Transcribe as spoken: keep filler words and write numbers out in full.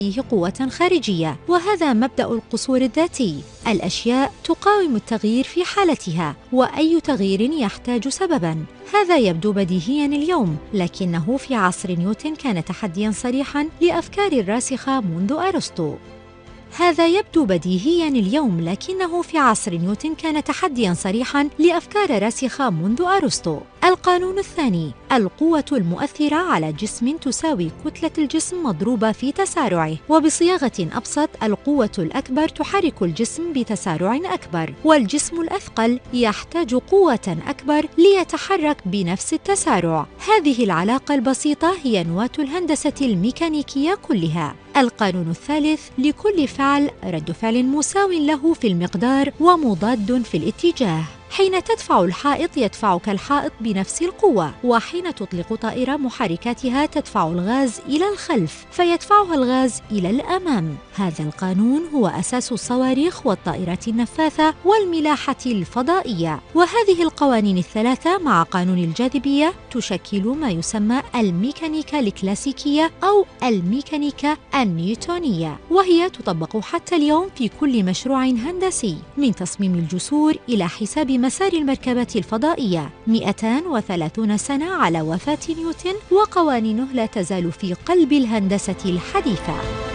فيه قوة خارجية، وهذا مبدأ القصور الذاتي. الأشياء تقاوم التغيير في حالتها، وأي تغيير يحتاج سبباً. هذا يبدو بديهياً اليوم، لكنه في عصر نيوتن كان تحدياً صريحاً لأفكار الراسخة منذ أرسطو. هذا يبدو بديهياً اليوم، لكنه في عصر نيوتن كان تحدياً صريحاً لأفكار راسخة منذ أرسطو. القانون الثاني: القوة المؤثرة على جسم تساوي كتلة الجسم مضروبة في تسارعه، وبصياغة أبسط القوة الأكبر تحرك الجسم بتسارع أكبر، والجسم الأثقل يحتاج قوة أكبر ليتحرك بنفس التسارع. هذه العلاقة البسيطة هي نواة الهندسة الميكانيكية كلها. القانون الثالث: لكل فعل رد فعل مساو له في المقدار ومضاد في الاتجاه. حين تدفع الحائط يدفعك الحائط بنفس القوة، وحين تطلق طائرة محركاتها تدفع الغاز إلى الخلف فيدفعها الغاز إلى الأمام. هذا القانون هو أساس الصواريخ والطائرات النفاثة والملاحة الفضائية. وهذه القوانين الثلاثة مع قانون الجاذبية تشكل ما يسمى الميكانيكا الكلاسيكية أو الميكانيكا النيوتونية، وهي تطبق حتى اليوم في كل مشروع هندسي، من تصميم الجسور إلى حساب مسار المركبات الفضائية. مئتين وثلاثين سنة على وفاة نيوتن، وقوانينه لا تزال في قلب الهندسة الحديثة.